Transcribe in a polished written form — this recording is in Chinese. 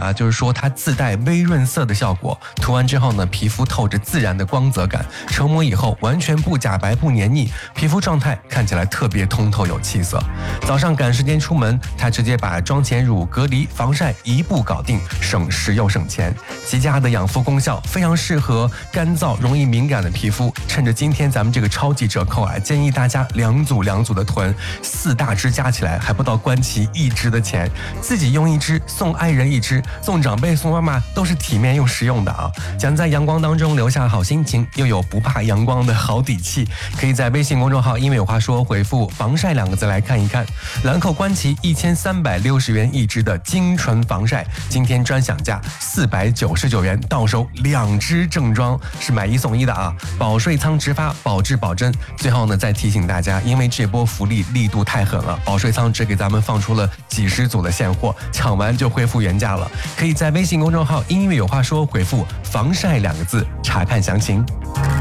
啊，就是说它自带微润色的效果，涂完之后呢，皮肤透着自然的光泽感，成膜以后完全不假白不黏腻，皮肤状态看起来特别通透有气色。早上赶时间出门，它直接把妆前乳、隔离、防晒一步搞定，省时又省钱。极佳的养肤功效，非常适合干燥、容易敏感的皮肤。趁着今天咱们这个超级折扣啊，建议大家两组的囤，4大支加起来还不到关琪1支的钱，自己用1支，送爱人1支，送长辈、送妈妈都是体面又实用的啊！将在阳光当中留下好心情，又有不怕阳光的好底气。可以在微信公众号“因为有话说”回复“防晒”2个字来看一看。兰蔻关琪1360元1支的精纯防晒，今天专享价499元，到手2支正装，是买1送1的啊！保税仓直发，保质保真。最后呢，再提醒大家，因为这波福利力度太狠了，保税仓只给咱们放出了几十组的现货，抢完就恢复原价了。可以在微信公众号“因为有话说”回复“防晒”2个字查看详情。